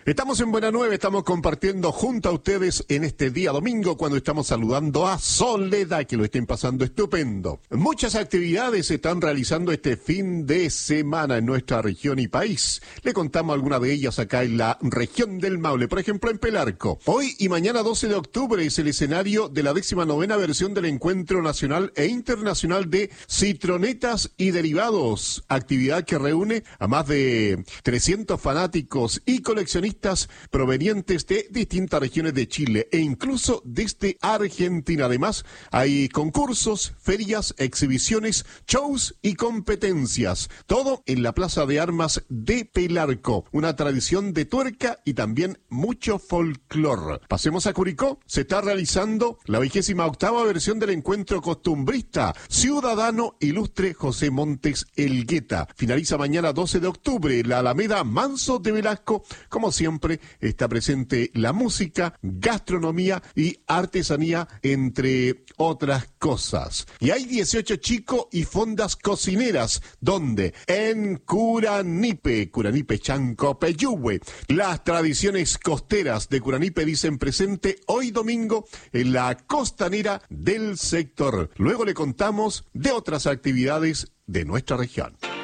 Estamos en Buena Nueva, estamos compartiendo junto a ustedes en este día domingo cuando estamos saludando a Soledad, que lo estén pasando estupendo. Muchas actividades se están realizando este fin de semana en nuestra región y país. Le contamos algunas de ellas acá en la región del Maule, por ejemplo en Pelarco. Hoy y mañana 12 de octubre es el escenario de la 19ª versión del Encuentro Nacional e Internacional de Citronetas y Derivados, actividad que reúne a más de 300 fanáticos y coleccionistas provenientes de distintas regiones de Chile e incluso desde Argentina. Además, hay concursos, ferias, exhibiciones, shows y competencias. Todo en la Plaza de Armas de Pelarco. Una tradición de tuerca y también mucho folclor. Pasemos a Curicó. Se está realizando la 28ª versión del encuentro costumbrista Ciudadano Ilustre José Montes Elgueta. Finaliza mañana 12 de octubre en la Alameda Manso de Velasco. Como siempre está presente la música, gastronomía y artesanía, entre otras cosas. Y hay 18 chicos y fondas cocineras, donde en Curanipe, Chancopeyuhue, las tradiciones costeras de Curanipe dicen presente hoy domingo en la costanera del sector. Luego le contamos de otras actividades de nuestra región.